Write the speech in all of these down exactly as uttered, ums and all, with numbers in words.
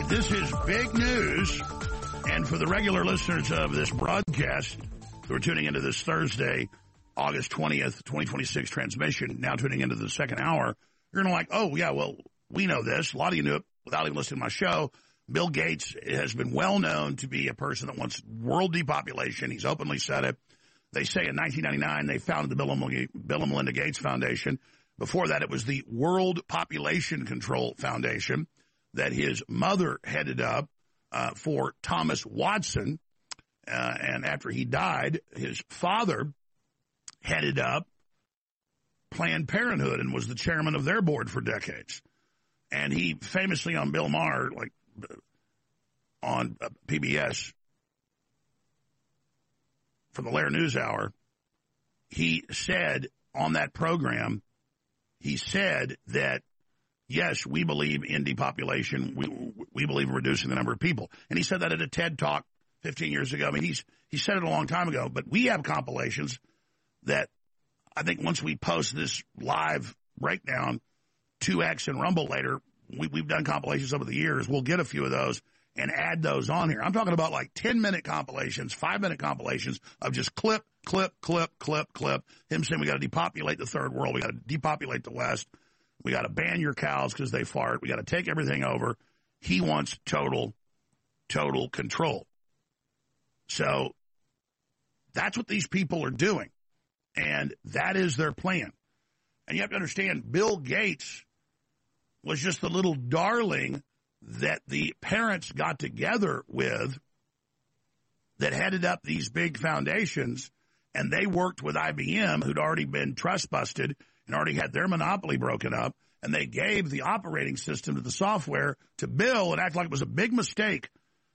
This is big news, and for the regular listeners of this broadcast who are tuning into this Thursday, August twentieth, twenty twenty-six transmission, now tuning into the second hour, you're going to like, oh, yeah, well, we know this. A lot of you knew it without even listening to my show. Bill Gates has been well known to be a person that wants world depopulation. He's openly said it. They say in nineteen ninety-nine they founded the Bill and, Bill and Melinda Gates Foundation. Before that, it was the World Population Control Foundation that his mother headed up uh, for Thomas Watson. Uh, and after he died, his father headed up Planned Parenthood and was the chairman of their board for decades. And he famously on Bill Maher, like on uh, P B S, from the Lair News Hour, he said on that program, he said that, yes, we believe in depopulation. We, we believe in reducing the number of people. And he said that at a TED Talk fifteen years ago. I mean, he's he said it a long time ago, but we have compilations that I think once we post this live breakdown, two X and Rumble later, we, we've done compilations over the years. We'll get a few of those and add those on here. I'm talking about like ten-minute compilations, five-minute compilations of just clip, clip, clip, clip, clip. Him saying we got to depopulate the third world. We got to depopulate the West. We got to ban your cows because they fart. We got to take everything over. He wants total, total control. So that's what these people are doing, and that is their plan. And you have to understand, Bill Gates was just the little darling that the parents got together with that headed up these big foundations, and they worked with I B M, who'd already been trust busted and already had their monopoly broken up, and they gave the operating system to the software to Bill and act like it was a big mistake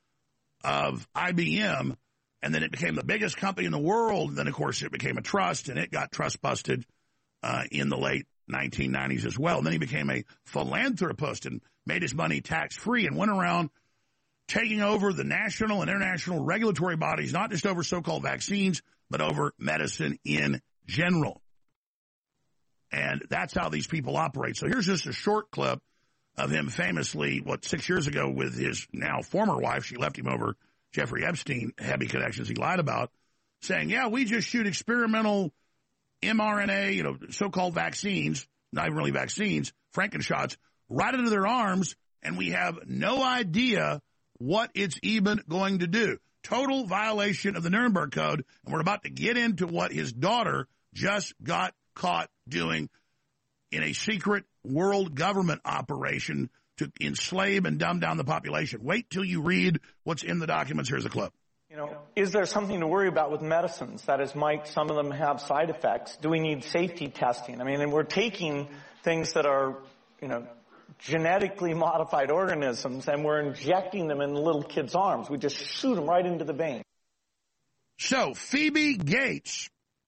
of I B M, and then it became the biggest company in the world, and then, of course, it became a trust, and it got trust busted uh, in the late nineteen nineties as well. And then he became a philanthropist and made his money tax-free and went around taking over the national and international regulatory bodies, not just over so-called vaccines, but over medicine in general. And that's how these people operate. So here's just a short clip of him famously, what, six years ago with his now former wife, she left him over Jeffrey Epstein, heavy connections he lied about, saying, yeah, we just shoot experimental mRNA, you know, so-called vaccines, not even really vaccines, Frankenshots, right into their arms, and we have no idea what it's even going to do. Total violation of the Nuremberg Code, and we're about to get into what his daughter just got caught doing in a secret world government operation to enslave and dumb down the population. Wait till you read what's in the documents. Here's a clip. You know, is there something to worry about with medicines? That is, might some of them have side effects? Do we need safety testing? I mean, and we're taking things that are, you know, genetically modified organisms, and we're injecting them in little kids' arms. We just shoot them right into the vein. So, Phoebe Gates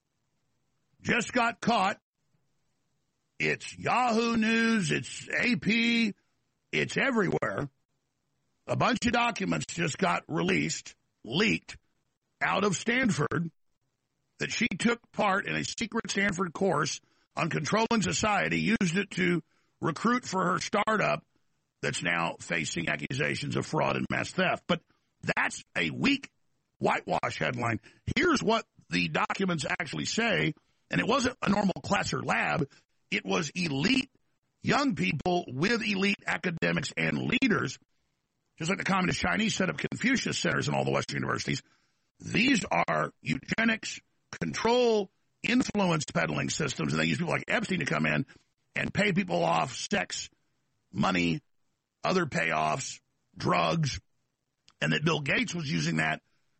just got caught. It's Yahoo News, it's A P, it's everywhere. A bunch of documents just got released, leaked out of Stanford, that she took part in a secret Stanford course on controlling society, used it to recruit for her startup that's now facing accusations of fraud and mass theft. But that's a weak whitewash headline. Here's what the documents actually say, and it wasn't a normal class or lab. It was elite young people with elite academics and leaders, just like the Communist Chinese set up Confucius centers in all the Western universities. These are eugenics, control, influence peddling systems, and they use people like Epstein to come in and pay people off sex, money, other payoffs, drugs, and that Bill Gates was using that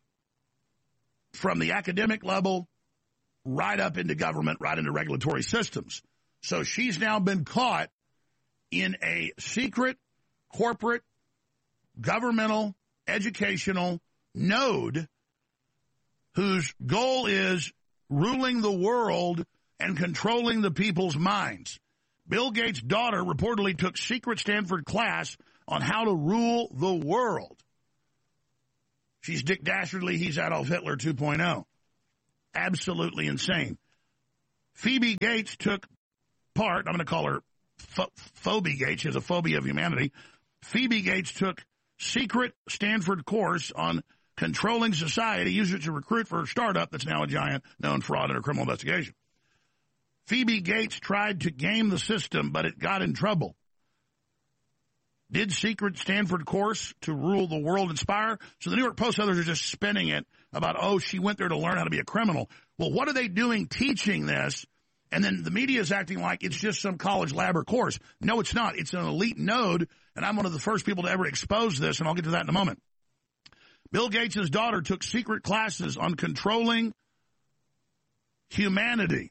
from the academic level right up into government, right into regulatory systems. So she's now been caught in a secret, corporate, governmental, educational node whose goal is ruling the world and controlling the people's minds. Bill Gates' daughter reportedly took secret Stanford class on how to rule the world. She's Dick Dastardly, he's Adolf Hitler two point oh. Absolutely insane. Phoebe Gates took part, I'm going to call her Ph- Phoebe Gates, she has a phobia of humanity. Phoebe Gates took secret Stanford course on controlling society, used it to recruit for a startup that's now a giant known fraud under criminal investigation. Phoebe Gates tried to game the system, but it got in trouble. Did secret Stanford course to rule the world inspire? So the New York Post others are just spinning it about, oh, she went there to learn how to be a criminal. Well, what are they doing teaching this? And then the media is acting like it's just some college lab or course. No, it's not. It's an elite node, and I'm one of the first people to ever expose this, and I'll get to that in a moment. Bill Gates' daughter took secret classes on controlling humanity.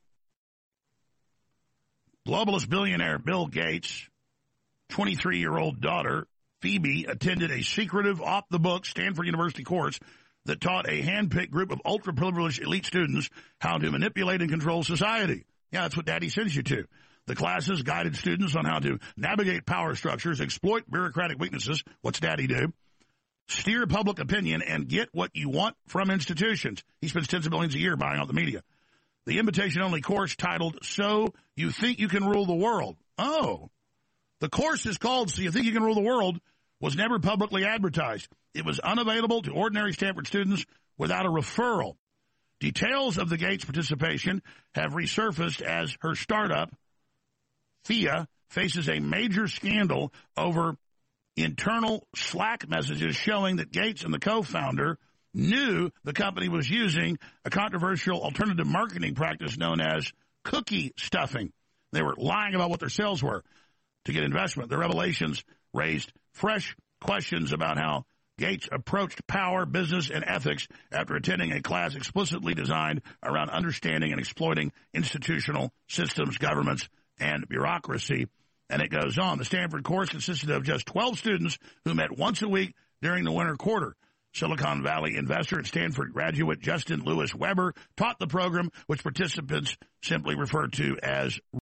Globalist billionaire Bill Gates' twenty-three-year-old daughter, Phoebe, attended a secretive, off-the-book Stanford University course that taught a hand-picked group of ultra-privileged elite students how to manipulate and control society. Yeah, that's what Daddy sends you to. The classes guided students on how to navigate power structures, exploit bureaucratic weaknesses, what's Daddy do, steer public opinion, and get what you want from institutions. He spends tens of millions a year buying out the media. The invitation-only course titled, So You Think You Can Rule the World. Oh, the course is called So You Think You Can Rule the World, was never publicly advertised. It was unavailable to ordinary Stanford students without a referral. Details of the Gates participation have resurfaced as her startup, Thea, faces a major scandal over internal Slack messages showing that Gates and the co-founder knew the company was using a controversial alternative marketing practice known as cookie stuffing. They were lying about what their sales were to get investment. The revelations raised fresh questions about how Gates approached power, business, and ethics after attending a class explicitly designed around understanding and exploiting institutional systems, governments, and bureaucracy. And it goes on. The Stanford course consisted of just twelve students who met once a week during the winter quarter. Silicon Valley investor and Stanford graduate Justin Lewis Weber taught the program, which participants simply referred to as